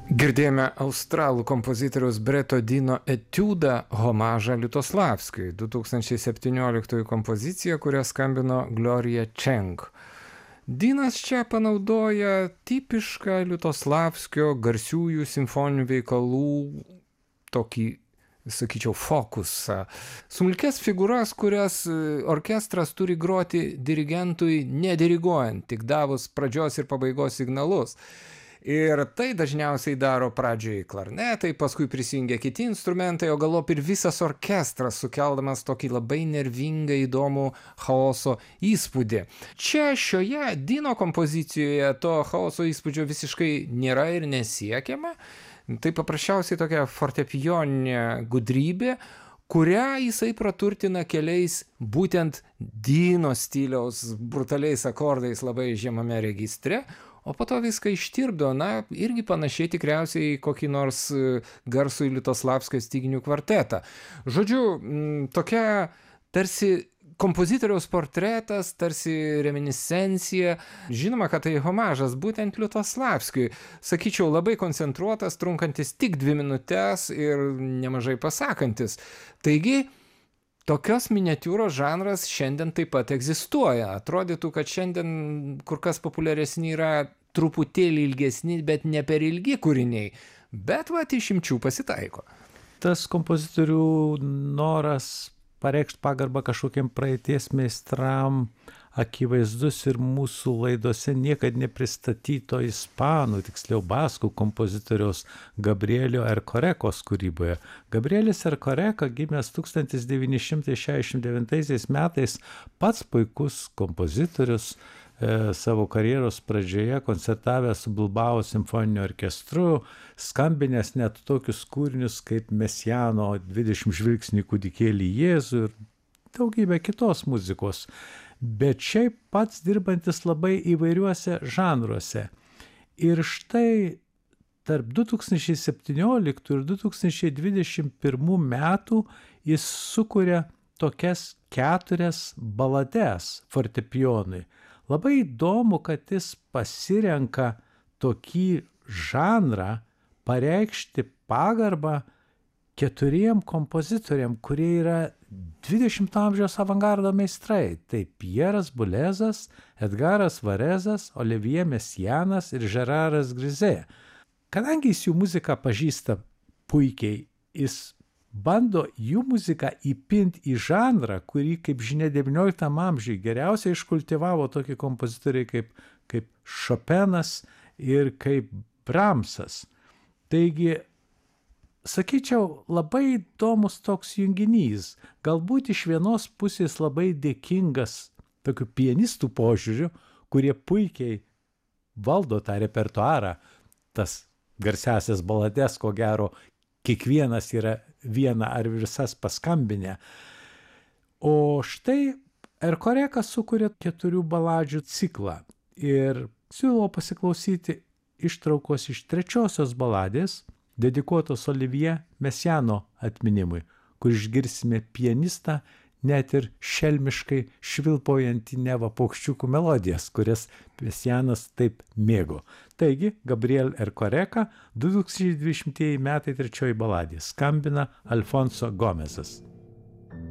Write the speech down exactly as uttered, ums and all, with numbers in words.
Girdėjome australų kompozitoriaus Breto Dino etiudą homažą Liutoslavskiui, du tūkstančiai septynioliktųjų kompozicija, kurią skambino Gloria Cheng. Dinas čia panaudoja tipišką Liutoslavskio garsiųjų simfoninių veikalų tokį, sakyčiau, fokusą. Smulkes figūras, kurias orkestras turi groti dirigentui nediriguojant, tik davus pradžios ir pabaigos signalus. Ir tai dažniausiai daro pradžioj klarnetai, paskui prisijungia kiti instrumentai, o galop ir visas orkestras, sukeldamas tokį labai nervingą, įdomų chaoso įspūdį. Čia šioje Dino kompozicijoje to chaoso įspūdžio visiškai nėra ir nesiekiama. Tai paprasčiausiai tokia fortepijoninė gudrybė, kurią jisai praturtina keliais būtent Dino stiliaus brutaliais akordais labai žemame registre, o po to viską ištirpdo, na, irgi panašiai tikriausiai kokį nors garsų Liutoslavskio styginių kvartetą. Žodžiu, tokia tarsi kompozitoriaus portretas, tarsi reminiscencija. Žinoma, kad tai homažas būtent Liutoslavskiui. Sakyčiau, labai koncentruotas, trunkantis tik dvi minutes ir nemažai pasakantis. Taigi, tokios miniatiūros žanras šiandien taip pat egzistuoja. Atrodytų, kad šiandien kur kas populiaresni yra truputėlį ilgesni, bet ne per ilgi kūriniai. Bet va, išimčių pasitaiko. Tas kompozitorių noras pareikšti pagarbą kažkokiem praeities meistram akivaizdus ir mūsų laidose niekad nepristatyto ispanų, tiksliau baskų kompozitoriaus Gabrielio Ercorecos kūryboje. Gabrielis Ercoreka gimęs tūkstantis devyni šimtai šešiasdešimt devintaisiais metais, pats puikus kompozitorius, e, savo karjeros pradžioje koncertavęs su Bilbao simfoniniu orkestru, skambinęs net tokius kūrinius kaip Mesiano dvidešimt žvilgsnių kūdikėlį Jėzų ir daugybę kitos muzikos. Bet šiaip pats dirbantis labai įvairiuose žanruose. Ir štai tarp du tūkstančiai septynioliktų ir du tūkstančiai dvidešimt pirmų metų jis sukuria tokias keturias balades fortepijonui. Labai įdomu, kad jis pasirenka tokį žanrą pareikšti pagarbą keturiem kompozitoriam, kurie yra dvidešimto amžiaus avangardo meistrai. Tai Pieras Bulezas, Edgaras Varezas, Olivier Messianas ir Žeraras Grizė. Kadangi jis jų muziką pažįsta puikiai, jis bando jų muziką įpinti į žanrą, kurį, kaip žinia, devynioliktam amžiui geriausiai iškultivavo tokie kompozitoriai kaip, kaip Chopinas ir kaip Brahmsas. Taigi, sakyčiau, labai įdomus toks junginys. Galbūt iš vienos pusės labai dėkingas tokių pianistų požiūrių, kurie puikiai valdo tą repertuarą, tas garsiasias balades, ko gero, kiekvienas yra vieną ar visas paskambinę. O štai Ercoreka sukuria keturių baladžių ciklą ir siūlau pasiklausyti ištraukos iš trečiosios baladės, dedikuotos Olivier Messiano atminimui, kur išgirsime pianistą net ir šelmiškai švilpaujantį neva paukščiukų melodijas, kurias Messianas taip mėgo. Taigi, Gabriel Ercoreka, du tūkstančiai dvidešimtieji metai trečioji baladė, skambina Alfonso Gomezas.